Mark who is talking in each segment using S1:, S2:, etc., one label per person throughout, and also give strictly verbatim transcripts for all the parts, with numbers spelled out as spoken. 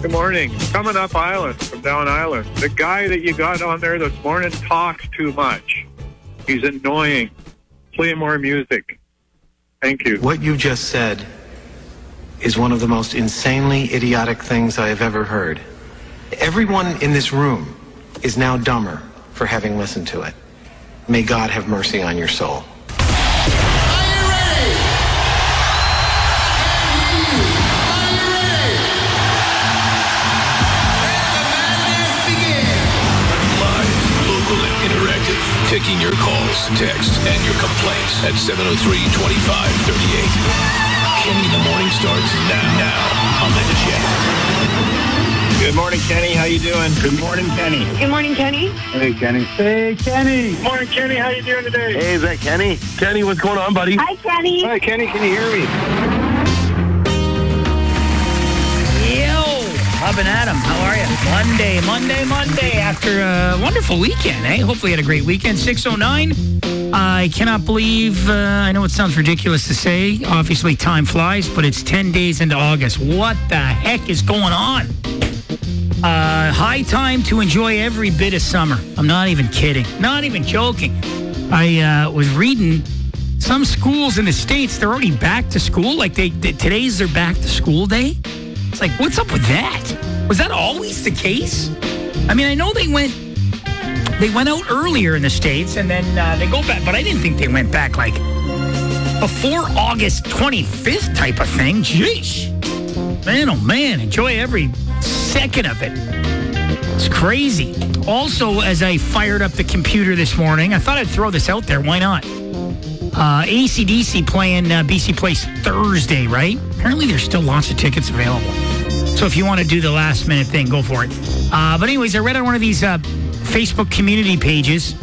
S1: Good morning. Coming up Island, from down Island. The guy that you got on there this morning talks too much. He's annoying. Play more music. Thank you.
S2: What you just said is one of the most insanely idiotic things I have ever heard. Everyone in this room is now dumber for having listened to it. May God have mercy on your soul.
S3: Taking your calls, texts, and your complaints at seven oh three, twenty-five thirty-eight. Kenny in the morning starts now, now on the Jet.
S4: Good morning, Kenny. How you doing? Good morning, Kenny.
S5: Good morning, Kenny.
S4: Hey, Kenny. Hey, Kenny.
S1: Good morning, Kenny. How you doing today?
S4: Hey, is that Kenny? Kenny, what's going on, buddy?
S5: Hi, Kenny.
S1: Hi, Kenny. Can you hear me?
S6: Bob and Adam, how are you? Monday, Monday, Monday, after a wonderful weekend, eh? Hopefully you had a great weekend. six oh nine. I cannot believe, uh, I know it sounds ridiculous to say, obviously time flies, but it's ten days into August. What the heck is going on? Uh, high time to enjoy every bit of summer. I'm not even kidding. Not even joking. I uh, was reading some schools in the States, they're already back to school. Like, they, they today's their back to school day. It's like, what's up with that? Was that always the case? I mean, I know they went they went out earlier in the States and then uh, they go back, but I didn't think they went back like before August twenty-fifth type of thing. Jeez. Man, oh man, enjoy every second of it. It's crazy. Also, as I fired up the computer this morning, I thought I'd throw this out there. Why not? Uh, A C D C playing uh, B C Place Thursday, right? Apparently there's still lots of tickets available. So if you want to do the last minute thing, go for it. Uh, but anyways, I read on one of these uh, Facebook community pages,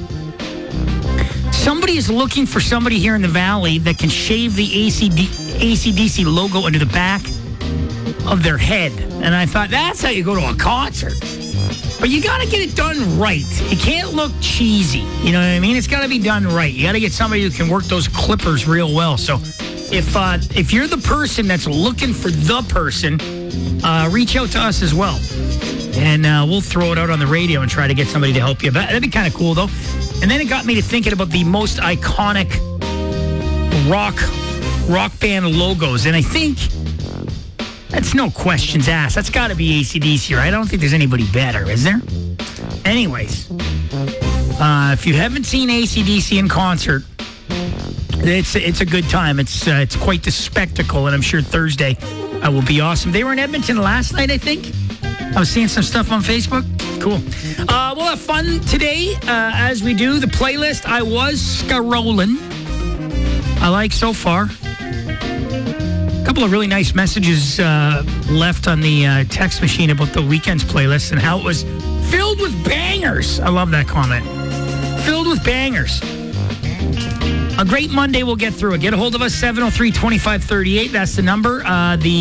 S6: somebody is looking for somebody here in the Valley that can shave the A C D C logo into the back of their head. And I thought, that's how you go to a concert. But you got to get it done right. It can't look cheesy. You know what I mean? It's got to be done right. You got to get somebody who can work those clippers real well. So if uh, if you're the person that's looking for the person, uh, reach out to us as well. And uh, we'll throw it out on the radio and try to get somebody to help you. But that'd be kind of cool, though. And then it got me to thinking about the most iconic rock rock band logos. And I think that's no questions asked. That's got to be A C D C, right? I don't think there's anybody better, is there? Anyways, uh, if you haven't seen A C D C in concert, it's it's a good time. It's uh, it's quite the spectacle, and I'm sure Thursday uh, will be awesome. They were in Edmonton last night, I think. I was seeing some stuff on Facebook. Cool. Uh, we'll have fun today, uh, as we do. The playlist I was scrolling. I like so far. A couple of really nice messages uh, left on the uh, text machine about the weekend's playlist and how it was filled with bangers. I love that comment. Filled with bangers. A great Monday. We'll get through it. Get a hold of us, seven oh three, twenty-five thirty-eight. That's the number. Uh, the